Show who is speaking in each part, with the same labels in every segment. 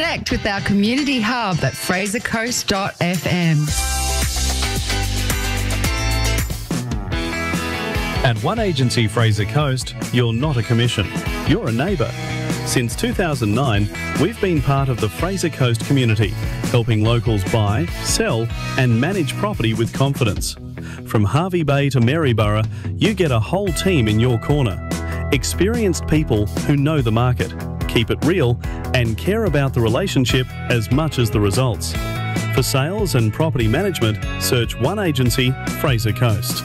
Speaker 1: Connect with our community hub at frasercoast.fm.
Speaker 2: At One Agency Fraser Coast, you're not a commission, you're a neighbour. Since 2009, we've been part of the Fraser Coast community, helping locals buy, sell and manage property with confidence. From Hervey Bay to Maryborough, you get a whole team in your corner. Experienced people who know the market, keep it real and care about the relationship as much as the results. For sales and property management, search One Agency Fraser Coast.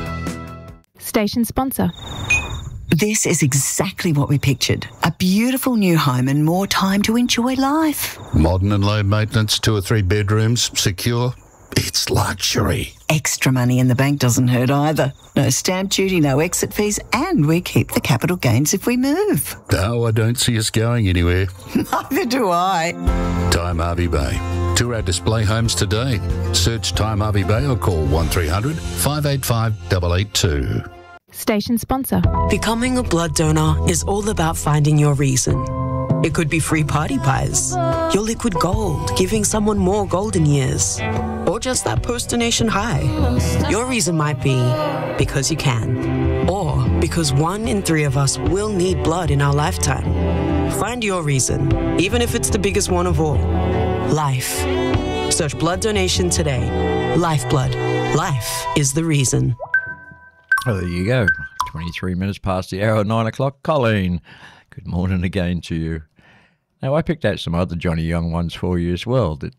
Speaker 3: Station sponsor.
Speaker 4: This is exactly what we pictured. A beautiful new home and more time to enjoy life.
Speaker 5: Modern and low maintenance, 2 or 3 bedrooms, secure. It's luxury.
Speaker 4: Extra money in the bank doesn't hurt either. No stamp duty, no exit fees, and we keep the capital gains if we move.
Speaker 5: No, I don't see us going anywhere.
Speaker 4: Neither do I.
Speaker 5: Time Hervey Bay. Tour our display homes today. Search Time Hervey Bay or call 1300 585 882.
Speaker 3: Station sponsor.
Speaker 6: Becoming a blood donor is all about finding your reason. It could be free party pies, your liquid gold, giving someone more golden years, or just that post-donation high. Your reason might be because you can, or because 1 in 3 of us will need blood in our lifetime. Find your reason, even if it's the biggest one of all. Life. Search blood donation today. Lifeblood. Life is the reason.
Speaker 7: Oh, there you go. 23 minutes past the hour, 9 o'clock. Colleen, good morning again to you. Now, I picked out some other Johnny Young ones for you as well that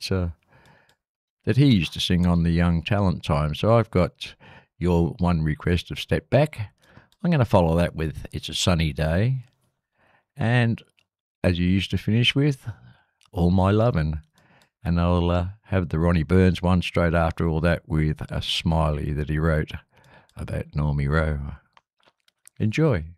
Speaker 7: he used to sing on the Young Talent Time. So I've got your one request of Step Back. I'm going to follow that with It's a Sunny Day. And as you used to finish with, All My Lovin'. And I'll have the Ronnie Burns one straight after all that with a smiley that he wrote about Normie Rowe. Enjoy.